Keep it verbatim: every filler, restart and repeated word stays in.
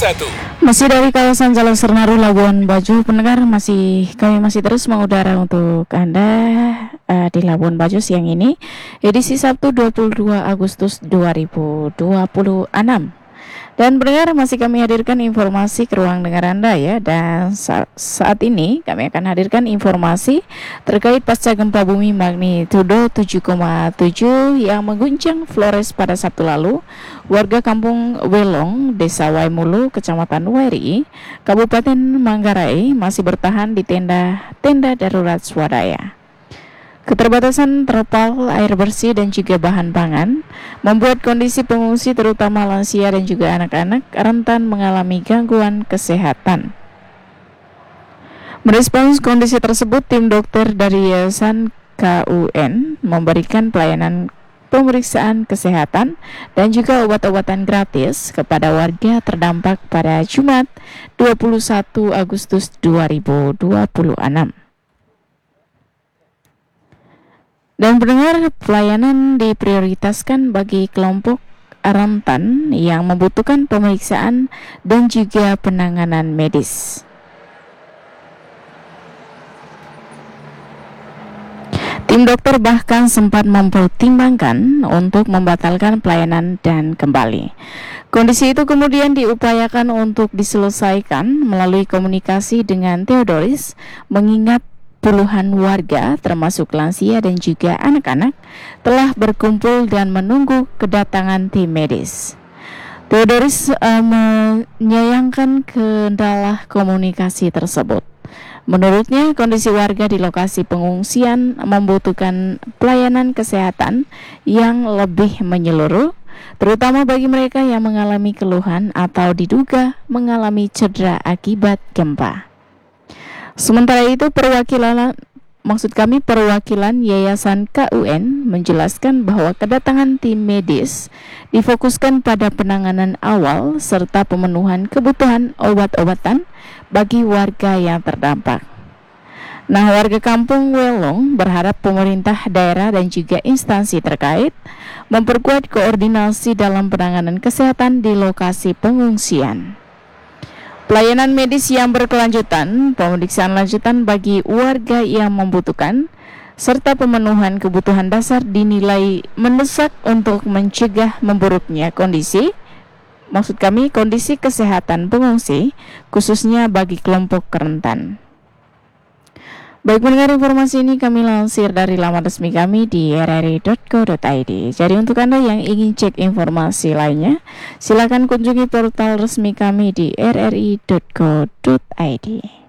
satu. Masih dari kawasan Jalan Sernaru, Labuan Bajo, pendengar, masih kami masih terus mengudara untuk Anda uh, di Labuan Bajo siang ini, edisi Sabtu dua puluh dua Agustus dua ribu dua puluh enam. Dan pendengar, masih kami hadirkan informasi ke ruang dengar Anda ya. Dan sa- saat ini kami akan hadirkan informasi terkait pasca gempa bumi magnitudo tujuh koma tujuh yang mengguncang Flores pada Sabtu lalu. Warga kampung Welong, Desa Waimulu, Kecamatan Weri, Kabupaten Manggarai masih bertahan di tenda-tenda darurat swadaya. Keterbatasan terpal, air bersih dan juga bahan pangan membuat kondisi pengungsi terutama lansia dan juga anak-anak rentan mengalami gangguan kesehatan. Merespons kondisi tersebut, tim dokter dari Yayasan K U N memberikan pelayanan pemeriksaan kesehatan dan juga obat-obatan gratis kepada warga terdampak pada Jumat dua puluh satu Agustus dua ribu dua puluh enam. Dan pendengar, pelayanan diprioritaskan bagi kelompok rentan yang membutuhkan pemeriksaan dan juga penanganan medis. Tim dokter bahkan sempat mempertimbangkan untuk membatalkan pelayanan dan kembali. Kondisi itu kemudian diupayakan untuk diselesaikan melalui komunikasi dengan Theodoris, mengingat puluhan warga termasuk lansia dan juga anak-anak telah berkumpul dan menunggu kedatangan tim medis. Theodoris uh, menyayangkan kendala komunikasi tersebut. Menurutnya, kondisi warga di lokasi pengungsian membutuhkan pelayanan kesehatan yang lebih menyeluruh, terutama bagi mereka yang mengalami keluhan atau diduga mengalami cedera akibat gempa. Sementara itu, perwakilan maksud kami perwakilan Yayasan K U N menjelaskan bahwa kedatangan tim medis difokuskan pada penanganan awal serta pemenuhan kebutuhan obat-obatan bagi warga yang terdampak. Nah, warga kampung Welong berharap pemerintah daerah dan juga instansi terkait memperkuat koordinasi dalam penanganan kesehatan di lokasi pengungsian. Pelayanan medis yang berkelanjutan, pemeriksaan lanjutan bagi warga yang membutuhkan, serta pemenuhan kebutuhan dasar dinilai mendesak untuk mencegah memburuknya kondisi, maksud kami kondisi kesehatan pengungsi, khususnya bagi kelompok rentan. Baik pendengar, informasi ini kami lansir dari laman resmi kami di r r i dot co dot i d. Jadi untuk Anda yang ingin cek informasi lainnya, silakan kunjungi portal resmi kami di r r i dot co dot i d.